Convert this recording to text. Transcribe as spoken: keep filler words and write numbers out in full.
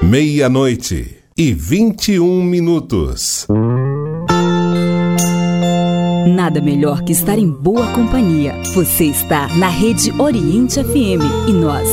Meia-noite e vinte e um minutos. Nada melhor que estar em boa companhia. Você está na Rede Oriente F M e nós